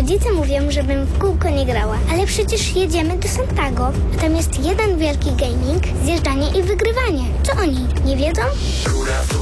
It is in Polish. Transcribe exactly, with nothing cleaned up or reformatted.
Rodzice mówią, żebym w kółko nie grała, ale przecież jedziemy do Santago, a tam jest jeden wielki gaming, zjeżdżanie i wygrywanie. Co oni, nie wiedzą?